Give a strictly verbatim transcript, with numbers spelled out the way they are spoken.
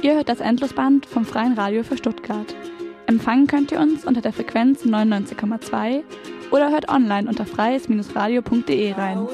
Ihr hört das Endlosband vom Freien Radio für Stuttgart. Empfangen könnt ihr uns unter der Frequenz neunundneunzig Komma zwei oder hört online unter freies Bindestrich radio punkt de rein.